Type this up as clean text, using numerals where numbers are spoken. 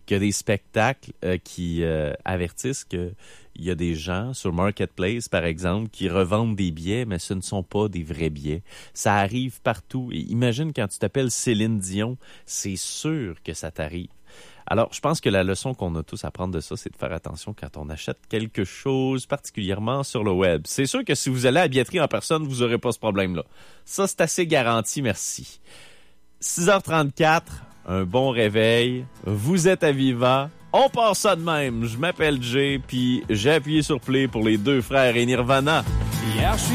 qu'il y a des spectacles qui avertissent que il y a des gens sur Marketplace, par exemple, qui revendent des billets, mais ce ne sont pas des vrais billets. Ça arrive partout. Et imagine quand tu t'appelles Céline Dion, c'est sûr que ça t'arrive. Alors, je pense que la leçon qu'on a tous à prendre de ça, c'est de faire attention quand on achète quelque chose, particulièrement sur le web. C'est sûr que si vous allez à la billetterie en personne, vous n'aurez pas ce problème-là. Ça, c'est assez garanti, merci. 6h34, un bon réveil. Vous êtes à Viva. On part ça de même. Je m'appelle Jay, puis j'ai appuyé sur play pour les deux frères et Nirvana.